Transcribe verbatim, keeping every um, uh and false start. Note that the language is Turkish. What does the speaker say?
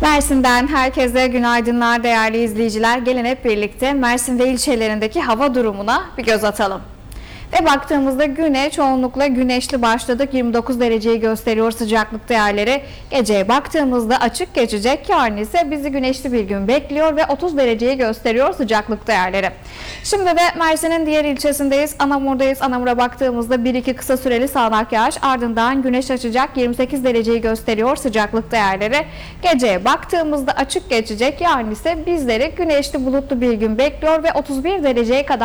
Mersin'den herkese günaydınlar değerli izleyiciler. Gelin hep birlikte Mersin ve ilçelerindeki hava durumuna bir göz atalım. Ve baktığımızda güne çoğunlukla güneşli başladık. yirmi dokuz dereceyi gösteriyor sıcaklık değerleri. Geceye baktığımızda açık geçecek. Yarın ise bizi güneşli bir gün bekliyor ve otuz dereceyi gösteriyor sıcaklık değerleri. Şimdi de Mersin'in diğer ilçesindeyiz. Anamur'dayız. Anamur'a baktığımızda bir iki kısa süreli sağanak yağış, ardından güneş açacak. yirmi sekiz dereceyi gösteriyor sıcaklık değerleri. Geceye baktığımızda açık geçecek. Yarın ise bizleri güneşli bulutlu bir gün bekliyor ve otuz bir dereceye kadar